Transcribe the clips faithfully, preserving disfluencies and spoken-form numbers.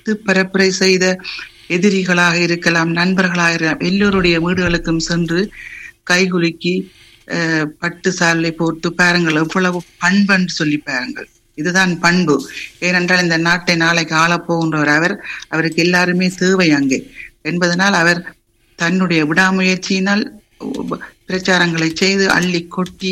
அடித்து பரப்புரை செய்த எதிரிகளாக இருக்கலாம், நண்பர்களாக இருக்கலாம், எல்லோருடைய வீடுகளுக்கும் சென்று கைகுலுக்கி அஹ் பட்டு சாலை போட்டு பாருங்கள் எவ்வளவு பண்பென்று சொல்லி பாருங்கள். இதுதான் பண்பு. ஏனென்றால் இந்த நாட்டை நாளைக்கு ஆளப்போகின்றவர் அவர், அவருக்கு எல்லாருமே தேவை அங்கே என்பதனால் அவர் தன்னுடைய விடாமுயற்சியினால் பிரச்சாரங்களை செய்து அள்ளி கொட்டி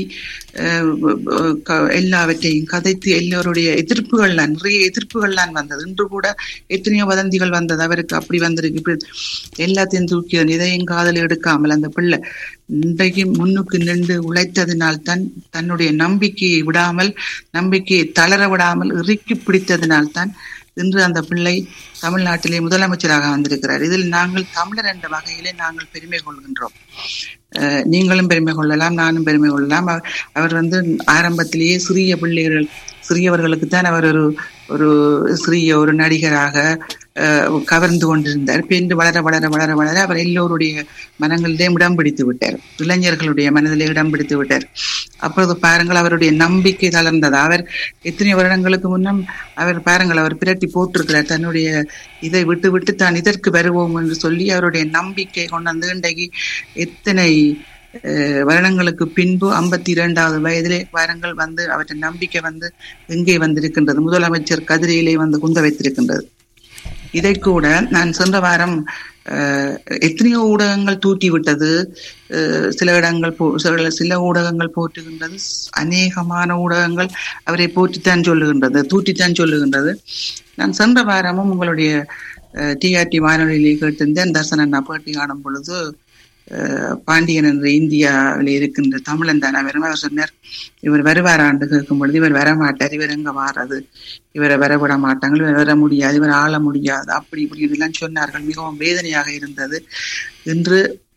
எல்லாவற்றையும் கதைத்து எல்லோருடைய எதிர்ப்புகள்லாம் நிறைய எதிர்ப்புகள்லாம் வந்தது. இன்று கூட எத்தனையோ வதந்திகள் வந்தது, அவருக்கு அப்படி வந்திருக்கு, எல்லாத்தையும் தூக்கி இதையும் காதல் எடுக்காமல் அந்த பிள்ளை இன்றைக்கு முன்னுக்கு நின்று உழைத்ததினால்தான், தன்னுடைய நம்பிக்கையை விடாமல் நம்பிக்கையை தளர விடாமல் இறுக்கி பிடித்ததினால்தான் இன்று அந்த பிள்ளை தமிழ்நாட்டிலே முதலமைச்சராக வந்திருக்கிறார். இதில் நாங்கள் தமிழர் என்ற வகையிலே நாங்கள் பெருமை கொள்கின்றோம். அஹ் நீங்களும் பெருமை கொள்ளலாம், நானும் பெருமை கொள்ளலாம். அவர் வந்து ஆரம்பத்திலேயே சிறிய பிள்ளைகள் சிறியவர்களுக்கு தான் அவர் ஒரு ஒரு சிறிய ஒரு நடிகராக கவர்ந்து கொண்டிருந்தார். பின்பு வளர வளர வளர வளர அவர் எல்லோருடைய மனங்களிலே இடம் பிடித்து விட்டார், இளைஞர்களுடைய மனதிலே இடம் பிடித்து விட்டார். அப்பொழுது பாருங்கள் அவருடைய நம்பிக்கை தளர்ந்தது. அவர் எத்தனை வருடங்களுக்கு முன்னம் அவர் பாருங்கள் அவர் பிரட்டி போட்டிருக்கிறார், தன்னுடைய இதை விட்டு விட்டு தான் இதற்கு வருவோம் என்று சொல்லி அவருடைய நம்பிக்கை கொண்டு வந்து இன்றைக்கு எத்தனை வருடங்களுக்கு பின்பு ஐம்பத்தி இரண்டாவது வயதிலே வாரங்கள் வந்து அவற்றை நம்பிக்கை வந்து எங்கே வந்திருக்கின்றது, முதலமைச்சர் கதிரையிலே வந்து குந்த வைத்திருக்கின்றது. இதை கூட நான் சென்ற வாரம் எத்தனையோ ஊடகங்கள் தூட்டி விட்டது, சில இடங்கள் போ சில ஊடகங்கள் போற்றுகின்றது, அநேகமான ஊடகங்கள் அவரை போற்றித்தான் சொல்லுகின்றது, தூட்டித்தான் சொல்லுகின்றது. நான் சென்ற வாரமும் உங்களுடைய டிஆர்டி வானொலியிலே கேட்டிருந்தேன். தர்சனன் நான் பேட்டி காணும் பொழுது பாண்டியன் என்ற இந்தியாவில் இருக்கின்ற தமிழன் தான் அவர் அவர் சொன்னார், இவர் வருவாராண்டு கேட்கும் பொழுது இவர் வரமாட்டார், இவர் எங்க வாரது, இவரை வரவிட மாட்டாங்க, இவர் வர முடியாது, இவர் ஆள முடியாது, அப்படி இப்படி இதெல்லாம் சொன்னார்கள். மிகவும் வேதனையாக இருந்தது. இன்று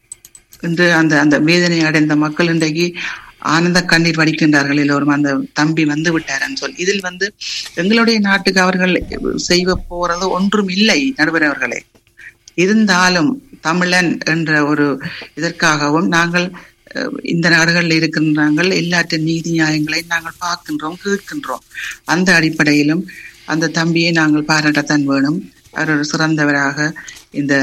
இன்று அந்த அந்த வேதனை அடைந்த மக்கள் இன்றைக்கு ஆனந்த கண்ணீர் வடிக்கின்றார்கள் எல்லோரும், அந்த தம்பி வந்து விட்டாரன்னு சொல்லி. இதில் வந்து எங்களுடைய நாட்டுக்கு அவர்கள் செய்வ போறது ஒன்றும் இல்லை நடுவர் அவர்களே. இருந்தாலும் தமிழன் என்ற ஒரு இதற்காகவும் நாங்கள் இந்த நாடுகளில் இருக்கின்றாங்கள் எல்லாற்ற நீதி நியாயங்களை நாங்கள் பார்க்கின்றோம், கேட்கின்றோம். அந்த அடிப்படையிலும் அந்த தம்பியை நாங்கள் பாராட்டத்தான் வேணும். அவர் ஒரு சிறந்தவராக இந்த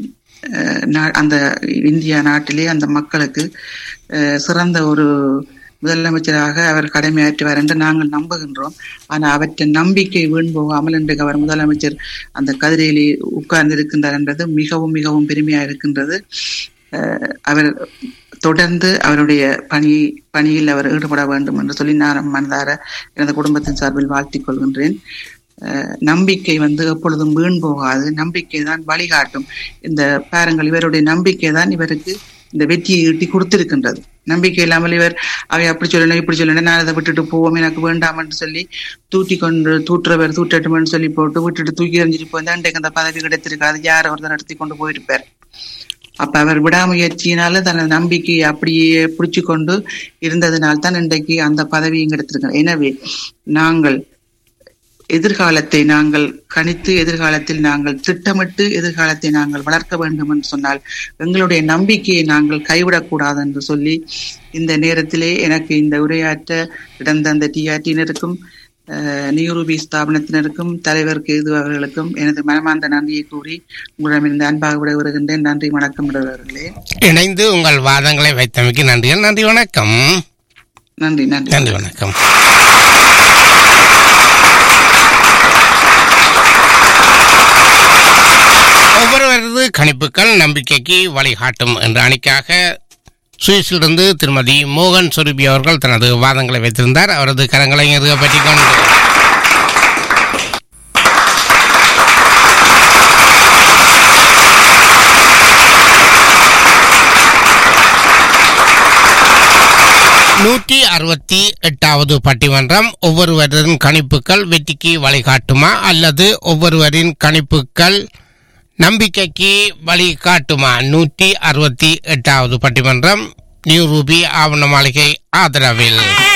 அந்த இந்தியா நாட்டிலே அந்த மக்களுக்கு சிறந்த ஒரு முதலமைச்சராக அவர் கடமையாற்றுவார் என்று நாங்கள் நம்புகின்றோம். ஆனால் அவற்றின் நம்பிக்கை வீண் போகாமல் இன்றைக்கு அவர் முதலமைச்சர் அந்த கதிரையிலே உட்கார்ந்து இருக்கின்றார் என்றது மிகவும் மிகவும் பெருமையாக இருக்கின்றது. அவர் தொடர்ந்து அவருடைய பணி பணியில் அவர் ஈடுபட வேண்டும் என்று சொல்லி நான் மனதார எனது குடும்பத்தின் சார்பில் வாழ்த்திக் கொள்கின்றேன். நம்பிக்கை வந்து எப்பொழுதும் வீண் போகாது, நம்பிக்கை தான் வழிகாட்டும். இந்த பாருங்கள், இவருடைய நம்பிக்கை தான் இவருக்கு இந்த வெற்றியை ஈட்டி கொடுத்திருக்கின்றது. நம்பிக்கை இல்லாமல் இவர் அவை அப்படி சொல்லணும் இப்படி சொல்லணும், நான் அதை விட்டுட்டு போவோம், எனக்கு வேண்டாம் என்று சொல்லி தூட்டி கொண்டு தூட்டுறவர் தூட்டட்டும்னு சொல்லி போட்டு விட்டுட்டு தூக்கி எறிஞ்சிட்டு போய் இன்றைக்கு அந்த பதவி கிடைத்திருக்காது, யார் அவர் தான் நடத்தி கொண்டு போயிருப்பார். அப்ப அவர் விடாமுயற்சியினால தனது நம்பிக்கையை அப்படியே பிடிச்சு கொண்டு இருந்ததினால்தான் இன்றைக்கு அந்த பதவியும் கிடைத்திருக்கிறார். எனவே நாங்கள் எதிர்காலத்தை நாங்கள் கணித்து எதிர்காலத்தில் நாங்கள் திட்டமிட்டு எதிர்காலத்தை நாங்கள் வளர்க்க வேண்டும் என்று சொன்னால் எங்களுடைய நம்பிக்கையை நாங்கள் கைவிடக்கூடாது என்று சொல்லி இந்த நேரத்திலே எனக்கு இந்த உரையாற்ற இடந்த அந்த டிஆர்டியினருக்கும் நியூரூபி ஸ்தாபனத்தினருக்கும் தலைவர் கேது அவர்களுக்கும் எனது மனமார்ந்த நன்றியை கூறி உங்களிடமிருந்து அன்பாக விட வருகின்றேன். நன்றி, வணக்கம். விடுவர்களே இணைந்து உங்கள் வாதங்களை வைத்தமைக்கு நன்றிகள். நன்றி, வணக்கம். நன்றி நன்றி நன்றி, வணக்கம். ஒவ்வொருவரது கணிப்புகள் நம்பிக்கைக்கு வழிகாட்டும் என்ற அணிக்காக சுவிஸிலிருந்து திருமதி மோகன் சொருபி அவர்கள் தனது வாதங்களை வைத்திருந்தார். அவரது கரங்களை பற்றிக் கொண்டு நூற்றி அறுபத்தி எட்டாவது பட்டிமன்றம். ஒவ்வொருவரின் கணிப்புகள் வெற்றிக்கு வழிகாட்டுமா அல்லது ஒவ்வொருவரின் கணிப்புகள் நம்பிக்கைக்கு வழிகாட்டுமா? நூற்றி அறுபத்தி எட்டாவது பட்டிமன்றம் நியூ ரூபி ஆவண மாளிகை ஆதரவில்.